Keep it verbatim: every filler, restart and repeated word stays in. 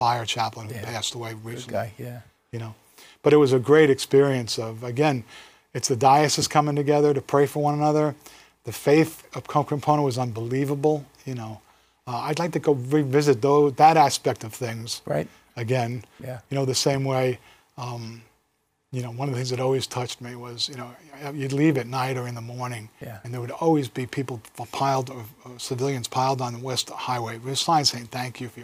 fire chaplain who Yeah. passed away Good recently. guy, yeah. You know, but it was a great experience of, again, it's the diocese coming together to pray for one another. The faith of component was unbelievable. You know, uh, I'd like to go revisit those, that aspect of things. Right. Again, Yeah. you know, the same way, um, you know, one of the things that always touched me was, you know, you'd leave at night or in the morning, Yeah. and there would always be people piled, uh, civilians piled on the West Highway with signs saying, "Thank you for your